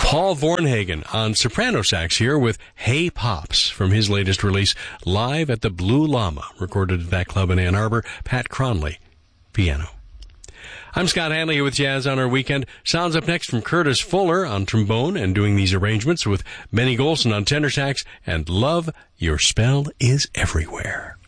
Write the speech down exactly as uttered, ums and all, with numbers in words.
Paul Vornhagen on soprano sax here with Hey Pops from his latest release, live at the Blue Llama, recorded at that club in Ann Arbor. Pat Cronley, piano. I'm Scott Hanley here with Jazz on Our Weekend. Sounds up next from Curtis Fuller on trombone and doing these arrangements with Benny Golson on tenor sax, and Love, Your Spell is Everywhere.